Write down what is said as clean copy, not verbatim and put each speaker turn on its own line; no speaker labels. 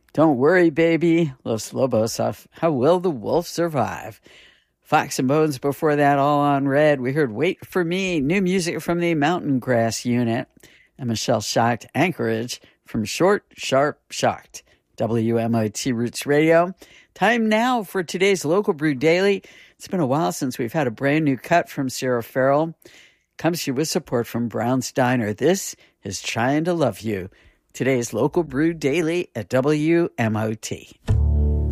Don't worry, baby. Los Lobos off How Will the Wolf Survive? Fox and Bones before that, all on Red. We heard Wait for Me, new music from the Mountain Grass Unit. And Michelle Shocked, Anchorage from Short, Sharp, Shocked. WMOT Roots Radio. Time now for today's Local Brew Daily. It's been a while since we've had a brand new cut from Sarah Farrell. Comes to you with support from Brown's Diner. This is Trying to Love You. Today's Local Brew Daily at WMOT.